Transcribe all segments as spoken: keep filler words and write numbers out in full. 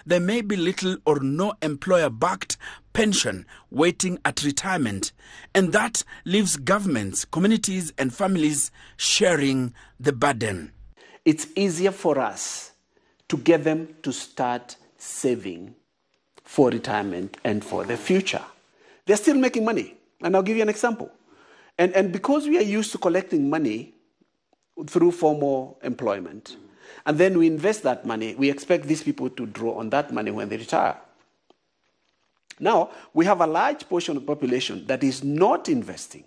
there may be little or no employer-backed pension waiting at retirement, and that leaves governments, communities and families sharing the burden. It's easier for us to get them to start saving for retirement and for the future. They're still making money, and I'll give you an example. And, and because we are used to collecting money through formal employment, and then we invest that money, we expect these people to draw on that money when they retire. Now, we have a large portion of the population that is not investing.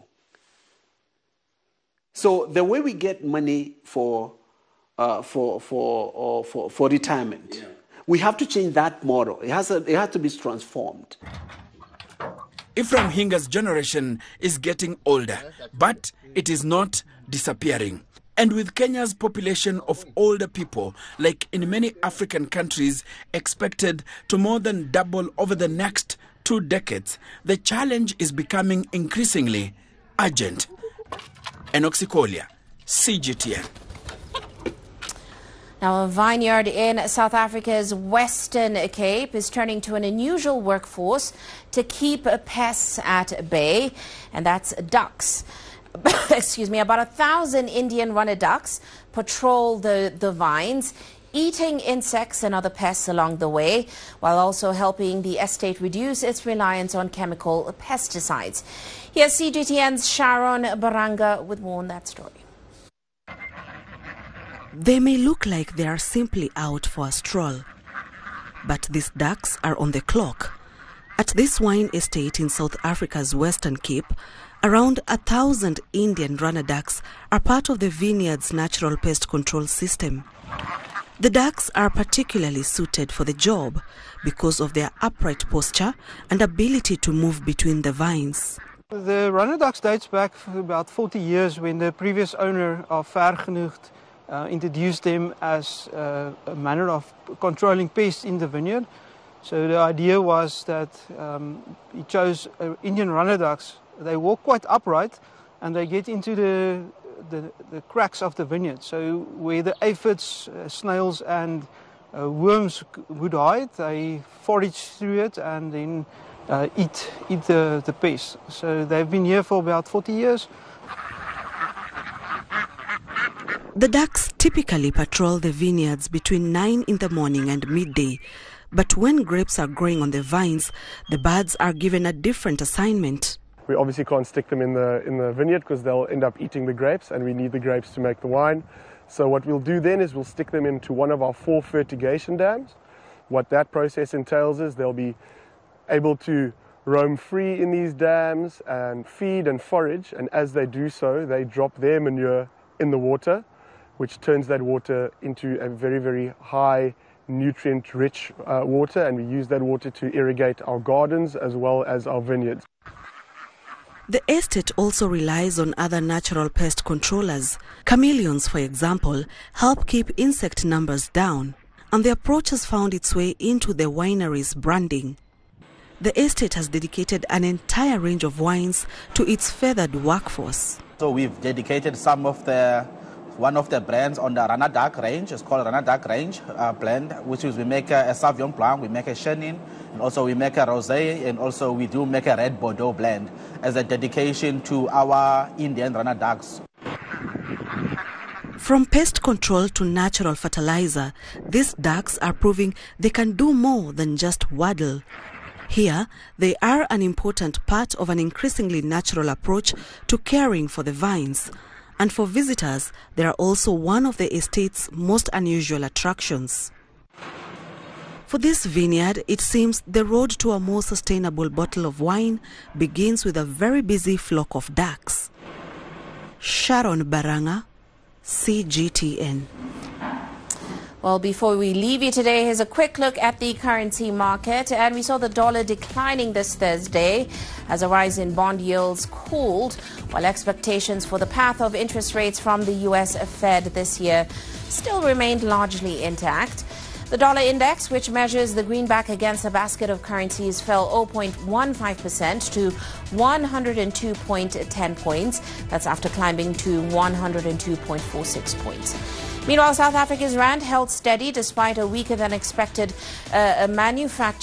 So the way we get money for, uh, for, for, or for, for retirement, yeah. we have to change that model. It has, a, it has to be transformed. Ephraim Hinga's generation is getting older, but it is not disappearing. And with Kenya's population of older people, like in many African countries, expected to more than double over the next two decades, the challenge is becoming increasingly urgent. Enoch Sikolia, C G T N. Now, a vineyard in South Africa's Western Cape is turning to an unusual workforce to keep pests at bay, and that's ducks. Excuse me, about a thousand Indian runner ducks patrol the, the vines, eating insects and other pests along the way, while also helping the estate reduce its reliance on chemical pesticides. Here's C G T N's Sharon Baranga with more on that story. They may look like they are simply out for a stroll, but these ducks are on the clock. At this wine estate in South Africa's Western Cape, around a thousand Indian runner ducks are part of the vineyard's natural pest control system. The ducks are particularly suited for the job because of their upright posture and ability to move between the vines. The runner ducks dates back for about forty years when the previous owner of Vergenoegd uh, introduced them as uh, a manner of controlling pests in the vineyard. So the idea was that um, he chose uh, Indian runner ducks. They walk quite upright and they get into the, the, the cracks of the vineyard. So where the aphids, uh, snails and uh, worms would hide, they forage through it and then uh, eat, eat the, the pests. So they've been here for about forty years. The ducks typically patrol the vineyards between nine in the morning and midday. But when grapes are growing on the vines, the birds are given a different assignment. We obviously can't stick them in the, in the vineyard because they'll end up eating the grapes, and we need the grapes to make the wine. So what we'll do then is we'll stick them into one of our four fertigation dams. What that process entails is they'll be able to roam free in these dams and feed and forage, and as they do so, they drop their manure in the water, which turns that water into a very, very high nutrient-rich uh, water, and we use that water to irrigate our gardens as well as our vineyards. The estate also relies on other natural pest controllers. Chameleons, for example, help keep insect numbers down, and the approach has found its way into the winery's branding. The estate has dedicated an entire range of wines to its feathered workforce. So we've dedicated some of the One of the brands on the Runner Duck range is called Runner Duck range uh, blend, which is we make a, a Sauvignon Blanc, we make a Chenin, and also we make a Rosé, and also we do make a Red Bordeaux blend as a dedication to our Indian Runner Ducks. From pest control to natural fertilizer, these ducks are proving they can do more than just waddle. Here, they are an important part of an increasingly natural approach to caring for the vines. And for visitors, they are also one of the estate's most unusual attractions. For this vineyard, it seems the road to a more sustainable bottle of wine begins with a very busy flock of ducks. Sharon Baranga, C G T N. Well, before we leave you today, here's a quick look at the currency market. And we saw the dollar declining this Thursday as a rise in bond yields cooled, while expectations for the path of interest rates from the U S Fed this year still remained largely intact. The dollar index, which measures the greenback against a basket of currencies, fell zero point one five percent to one hundred two point one zero points. That's after climbing to one hundred two point four six points. Meanwhile, South Africa's rand held steady despite a weaker than expected uh, manufacturing.